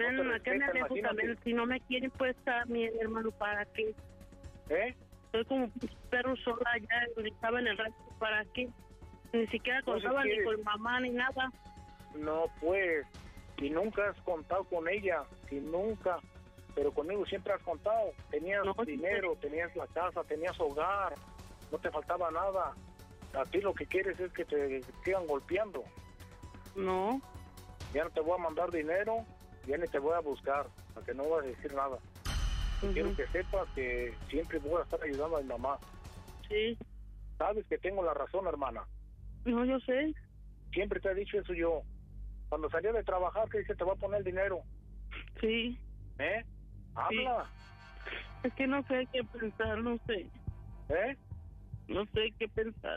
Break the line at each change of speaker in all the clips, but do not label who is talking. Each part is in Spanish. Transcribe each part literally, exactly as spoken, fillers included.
también,
no
¿a qué me dejo también? Si no me quieren, pues, a mi hermano, ¿para qué?
¿Eh?
Estoy como un perro sola allá, donde estaba en el rancho, ¿para qué? Ni siquiera contaba ni con mamá ni nada.
No, pues, si nunca has contado con ella, si nunca, pero conmigo siempre has contado. Tenías no, dinero, sí. Tenías la casa, tenías hogar, no te faltaba nada. A ti lo que quieres es que te sigan golpeando.
No.
Ya no te voy a mandar dinero, ya ni te voy a buscar, para que no vas a decir nada. Uh-huh. Quiero que sepas que siempre voy a estar ayudando a mi mamá.
Sí.
Sabes que tengo la razón, hermana.
No, yo sé.
Siempre te he dicho eso yo. Cuando salía de trabajar, que dice, te voy a poner el dinero.
Sí.
¿Eh? Habla.
Sí. Es que no sé qué pensar, no sé.
¿Eh?
No sé qué pensar.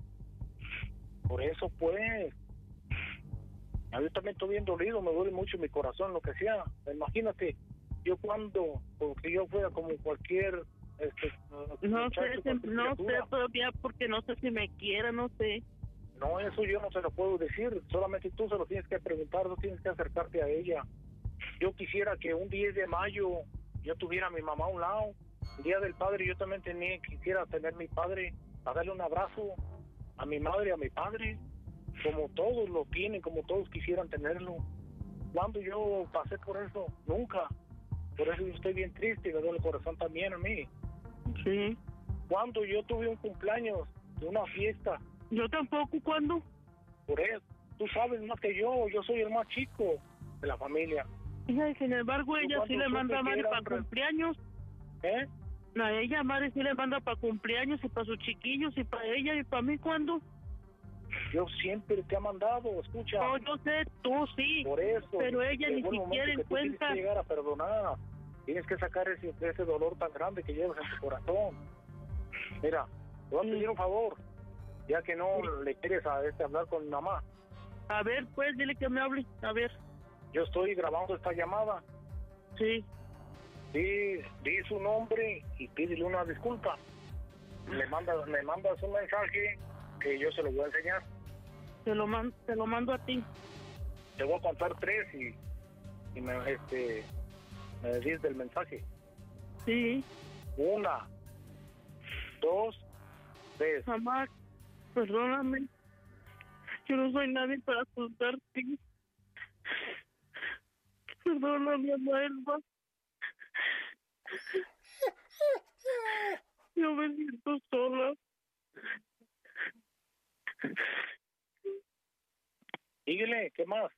Por eso, pues. A mí también estoy bien dolido, me duele mucho mi corazón, lo que sea. Imagínate, yo cuando, porque yo fuera como cualquier... Este,
no sé, si, no sé todavía porque no sé si me quiera, no sé.
No, eso yo no se lo puedo decir, solamente tú se lo tienes que preguntar, no tienes que acercarte a ella. Yo quisiera que un diez de mayo yo tuviera a mi mamá a un lado, el día del padre yo también tenía, quisiera tener a mi padre, a darle un abrazo a mi madre, a mi padre, como todos lo tienen, como todos quisieran tenerlo. Cuando yo pasé por eso, nunca. Por eso yo estoy bien triste y me duele el corazón también a mí.
Sí.
Cuando yo tuve un cumpleaños, de una fiesta.
Yo tampoco, ¿cuándo?
Por eso, tú sabes más que yo, yo soy el más chico de la familia.
Y sin embargo, ella sí le manda a Mari para re... cumpleaños.
¿Eh?
A ella, Mari sí le manda para cumpleaños y para sus chiquillos y para ella y para mí, ¿cuándo?
Yo siempre te he mandado, escucha.
No, yo sé, tú sí.
Por eso.
Pero ella ni siquiera en cuenta.
Tienes que llegar a perdonar. Tienes que sacar ese, ese dolor tan grande que llevas en tu corazón. Mira, te voy a pedir un favor, ya que no sí. le quieres a este hablar con mi mamá.
A ver, pues, dile que me hable, a ver.
Yo estoy grabando esta llamada.
Sí.
Di, di su nombre y pídele una disculpa. Le mandas, me mandas un mensaje que yo se lo voy a enseñar.
Te lo, man, te lo mando a ti.
Te voy a contar tres y, y me, este, me decís del mensaje.
Sí.
Una, dos, tres.
Mamá, perdóname. Yo no soy nadie para juzgarte. Perdóname, Elba. Yo me siento sola.
Dígale, ¿qué más?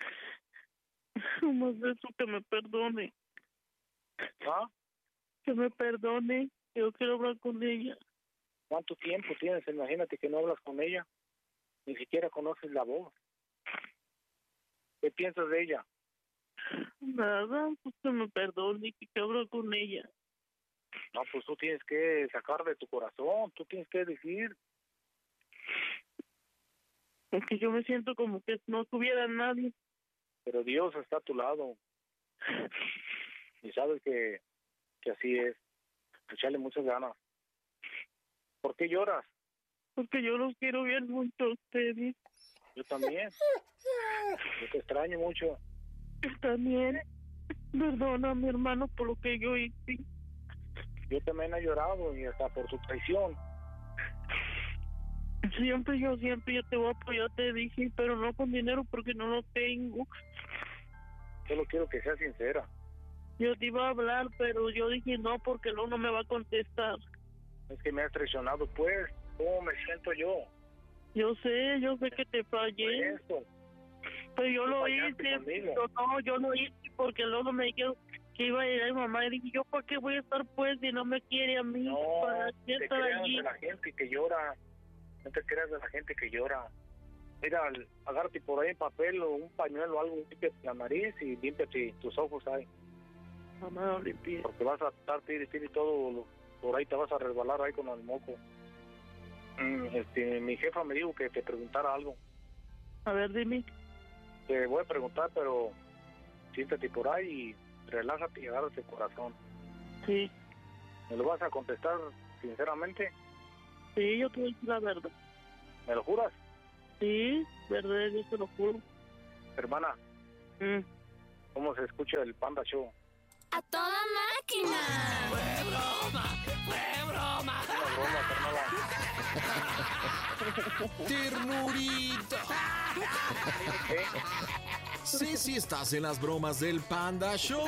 No más de eso, que me perdone.
¿Ah?
Que me perdone. Yo quiero hablar con ella.
¿Cuánto tiempo tienes? Imagínate que no hablas con ella. Ni siquiera conoces la voz. ¿Qué piensas de ella?
Nada, pues que me perdone, que quiero hablar con ella.
No, pues tú tienes que sacar de tu corazón. Tú tienes que decir.
Porque yo me siento como que no tuviera nadie.
Pero Dios está a tu lado. Y sabes que, que así es. Echarle muchas ganas. ¿Por qué lloras?
Porque yo los quiero bien mucho a ustedes.
Yo también. Yo te extraño mucho.
Yo también. Perdona a mi hermano por lo que yo hice.
Yo también he llorado y hasta por su traición.
Siempre, yo siempre, yo te voy a apoyar, te dije, pero no con dinero porque no lo tengo.
Solo quiero que seas sincera.
Yo te iba a hablar, pero yo dije no, porque luego no me va a contestar.
Es que me has traicionado, pues. ¿Cómo me siento yo?
Yo sé, yo sé que te fallé.
Eso.
Pero yo lo hice. Yo, no, yo lo hice porque luego me dijeron que iba a ir a mi mamá y dije, ¿yo para qué voy a estar pues si no me quiere a mí?
No,
¿Para qué
te
estar
creas
allí?
de la gente que llora. No te creas de la gente que llora. Mira, agárrate por ahí en papel o un pañuelo o algo, límpiate la nariz y límpiate tus ojos ahí.
Mamá, no limpie.
Porque vas a estar tiri, tiri, todo lo, por ahí te vas a resbalar ahí con el moco. Mm, este, mi jefa me dijo que te preguntara algo.
A ver, dime.
Te voy a preguntar, pero siéntate por ahí y relájate y agárrate el corazón.
Sí.
¿Me lo vas a contestar sinceramente?
Sí, yo te voy a decir la verdad.
¿Me lo juras?
Sí, verdad, yo te lo juro.
Hermana,
Mm.
cómo se escucha el Panda Show.
¡A toda máquina!
¡Fue broma! ¡Fue broma!
Una broma, carnala.
¡Ternurita!
¿Eh?
Sí, sí, estás en las bromas del Panda Show.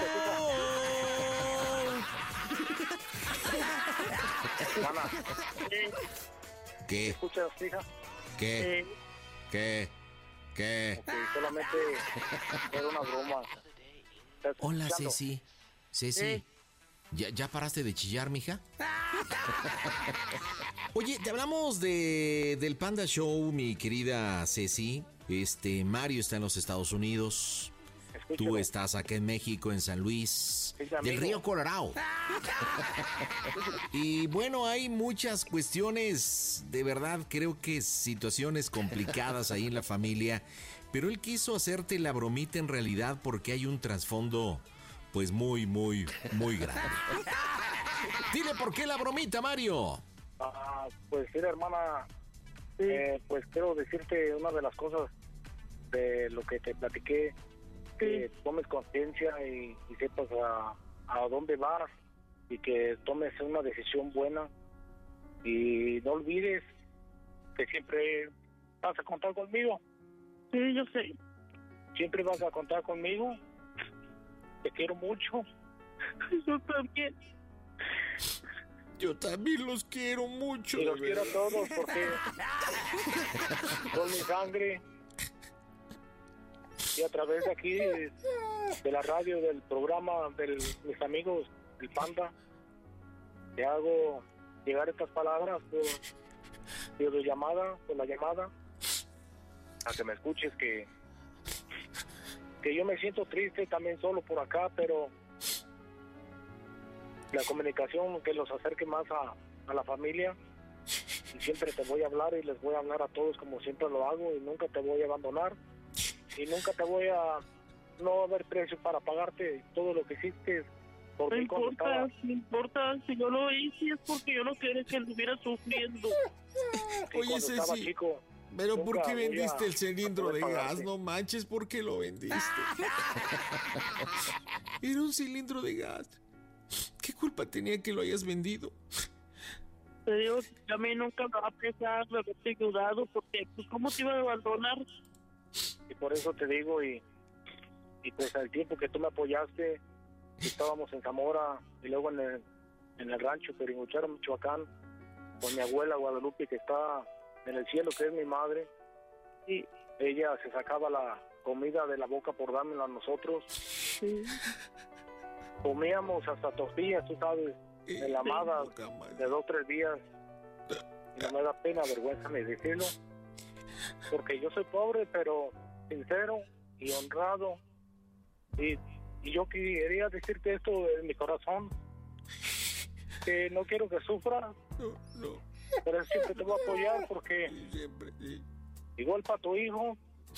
Hermana,
¿Qué?
¿escuchas, hija?
¿Qué?
Eh,
¿Qué? ¿Qué?
Ok, solamente era una broma. ¿Estás
Hola,
escuchando?
Ceci. Ceci.
Eh.
¿Ya, ¿Ya paraste de chillar, mija? Oye, te hablamos de, del Panda Show, mi querida Ceci. Este, Mario está en los Estados Unidos. Tú
Escúchalo.
estás acá en México, en San Luis,
Es
del
amigo.
río Colorado. Y bueno, hay muchas cuestiones, de verdad, creo que situaciones complicadas ahí en la familia. Pero él quiso hacerte la bromita en realidad porque hay un trasfondo, pues muy, muy, muy grande. Dile por qué la bromita, Mario.
Ah, pues mira, hermana, eh, pues quiero decirte una de las cosas de lo que te platiqué, que tomes conciencia y, y sepas a, a dónde vas y que tomes una decisión buena y no olvides que siempre vas a contar conmigo,
sí, yo sé.
siempre vas a contar conmigo, te quiero mucho.
Yo también.
Yo también los quiero mucho.
Y los quiero a todos porque son mi sangre. Y a través de aquí, de, de la radio, del programa, de mis amigos, el Panda, te hago llegar estas palabras por videollamada, por la llamada, a que me escuches que, que yo me siento triste también solo por acá, pero la comunicación que los acerque más a, a la familia, y siempre te voy a hablar y les voy a hablar a todos como siempre lo hago y nunca te voy a abandonar y nunca te voy a no haber precio para pagarte todo lo que hiciste por
No
mí cuando
importa,
estaba.
no importa. Si yo lo hice es porque yo no quería que estuviera sufriendo.
Sí,
Oye,
cuando estaba
Ceci,
chico.
pero ¿por
Nunca
qué
voy a-
vendiste el cilindro
a
de
poder
gas?
pagarte.
No manches, ¿por qué lo vendiste? Era un cilindro de gas. ¿Qué culpa tenía que lo hayas vendido?
Te digo, que a mí nunca me va a pesar de haberte ayudado, porque pues, ¿cómo te iba a abandonar?
Y por eso te digo, y, y pues al tiempo que tú me apoyaste, estábamos en Zamora y luego en el, en el rancho Peringucharo, Michoacán, con mi abuela Guadalupe, que está en el cielo, que es mi madre, y ella se sacaba la comida de la boca por dármela a nosotros.
Sí.
Comíamos hasta tortillas, tú sabes, enlamadas de dos o tres días. Y no me da pena, vergüenza ni decirlo, porque yo soy pobre, pero sincero y honrado. Y, y yo quería decirte esto en mi corazón, que no quiero que sufras,
No, no,
pero siempre te voy a apoyar porque
siempre, sí.
igual para tu hijo,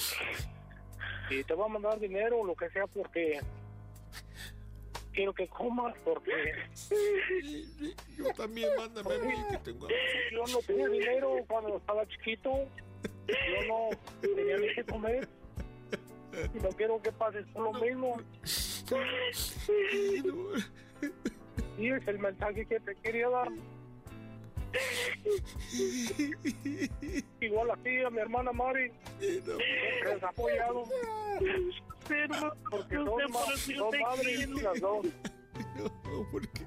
y te voy a mandar dinero, lo que sea, porque quiero que comas, porque
Sí, sí, yo también, mándame a mí que tengo hambre.
yo no tenía dinero cuando estaba chiquito, yo no tenía ni que comer, y no quiero que pases por lo mismo. Y es el mensaje que te quería dar. Igual a ti, a mi hermana Mari, siempre has apoyado,
Pero
porque
no
son,
sé
ma-
por qué yo
son
te
madres
quiero.
las dos.
No, porque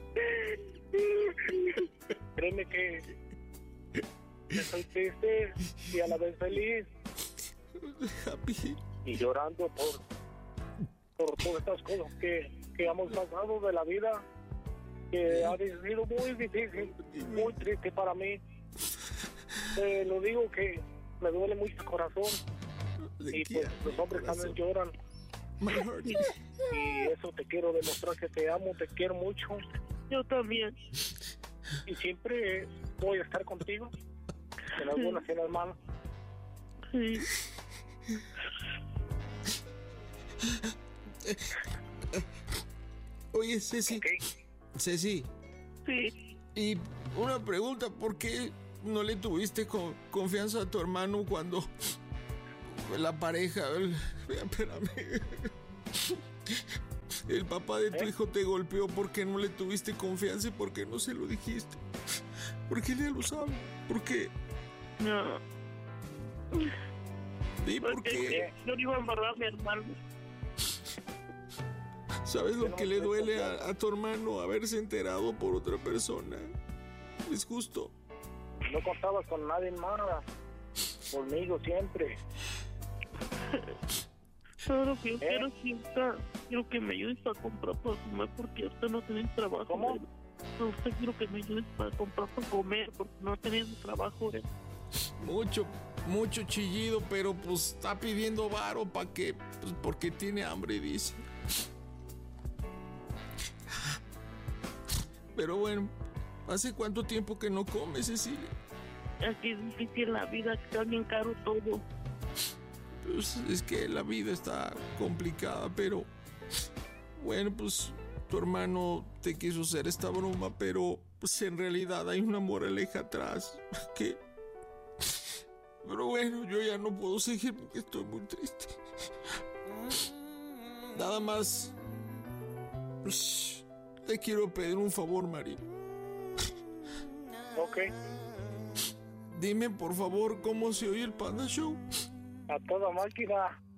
Créeme que estoy triste y a la vez feliz
Happy.
y llorando por, por todas estas cosas que, que hemos pasado de la vida, que ha sido muy difícil, muy triste para mí. Te lo digo que me duele mucho el corazón
Le
y pues
quiero,
los hombres también
corazón.
lloran,
My heart.
y eso te quiero demostrar, que te amo, te quiero mucho
Yo también.
y siempre voy a estar contigo en algunas y en las manos.
Sí.
Oye, Ceci,
¿Ok?
Ceci,
Sí.
y una pregunta, ¿por qué no le tuviste con- confianza a tu hermano cuando la pareja, el- espérame, El papá de tu
¿Eh?
hijo te golpeó porque no le tuviste confianza y porque no se lo dijiste. Porque él ya lo sabe. ¿Por qué?
No.
¿Y por
Porque
qué?
yo le iba a embarrar a mi hermano.
¿Sabes lo que le duele a, a tu hermano haberse enterado por otra persona? Es justo.
No contabas con nadie más. Conmigo siempre.
Claro que yo
¿Eh?
quiero siempre, quiero que me ayudes a comprar para comer porque ahorita no tenéis trabajo.
¿Cómo?
¿eh? Ahorita quiero que me ayudes para comprar para comer porque no tenéis trabajo. ¿eh?
Mucho, mucho chillido, pero pues está pidiendo varo para que, pues porque tiene hambre, dice. Pero bueno, ¿hace cuánto tiempo que no comes, Cecilia?
Aquí es difícil la vida, está bien caro todo.
Pues es que la vida está complicada, pero bueno, pues tu hermano te quiso hacer esta broma, pero pues en realidad hay una moraleja atrás que... Pero bueno, yo ya no puedo seguir porque estoy muy triste. Nada más, pues, te quiero pedir un favor, Mari.
Ok.
Dime por favor cómo se oye el Panda Show.
A toda máquina.